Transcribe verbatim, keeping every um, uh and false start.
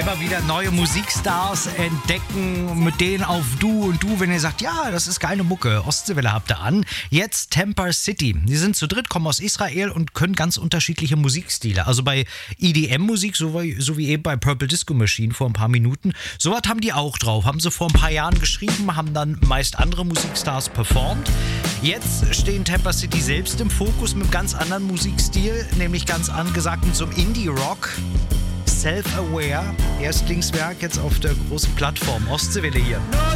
immer wieder neue Musikstars entdecken, mit denen auf Du und Du, wenn ihr sagt, ja, das ist geile Mucke, Ostseewelle habt ihr an. Jetzt Temper City. Die sind zu dritt, kommen aus Israel und können ganz unterschiedliche Musikstile. Also bei E D M-Musik, so wie, so wie eben bei Purple Disco Machine vor ein paar Minuten, sowas haben die auch drauf. Haben sie vor ein paar Jahren geschrieben, haben dann meist andere Musikstars performt. Jetzt stehen Temper City selbst im Fokus mit einem ganz anderen Musikstil, nämlich ganz angesagt mit so einem Indie-Rock. Self-Aware, Erstlingswerk jetzt auf der großen Plattform Ostseewelle hier. No